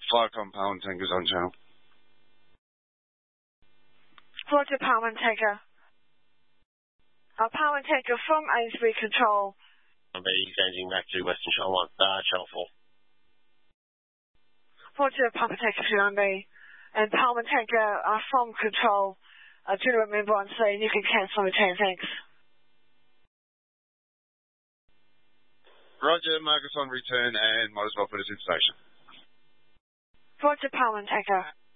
Flycom Power Tankers on channel. Roger, Power Tanker. Power Tanker from Ainsbury Control. I'll be changing back to Western Channel 1, Channel 4. Roger, Power Tanker to me. And Power Tanker from Control. Do remember on saying you can cancel return, thanks. Roger, Marcus on return and might as well put us in station. Roger, Power Tanker.